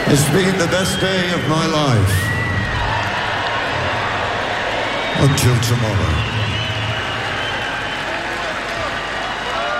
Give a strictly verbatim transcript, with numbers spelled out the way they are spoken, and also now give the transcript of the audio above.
It's been the best day of my life. Until tomorrow.